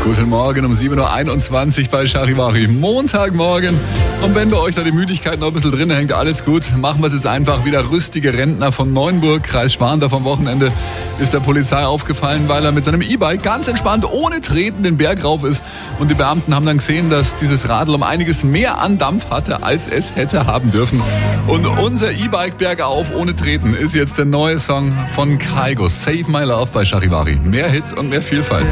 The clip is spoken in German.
Guten Morgen um 7.21 Uhr bei Charivari. Montagmorgen. Und wenn bei euch da die Müdigkeit noch ein bisschen drin hängt, alles gut. Machen wir es jetzt einfach wieder. Rüstige Rentner von Neuenburg, Kreis Schwantau vom Wochenende, ist der Polizei aufgefallen, weil er mit seinem E-Bike ganz entspannt, ohne Treten, den Berg rauf ist. Und die Beamten haben dann gesehen, dass dieses Radl um einiges mehr Andampf hatte, als es hätte haben dürfen. Und unser E-Bike bergauf ohne Treten ist jetzt der neue Song von Kygo. Save My Love bei Charivari. Mehr Hits und mehr Vielfalt.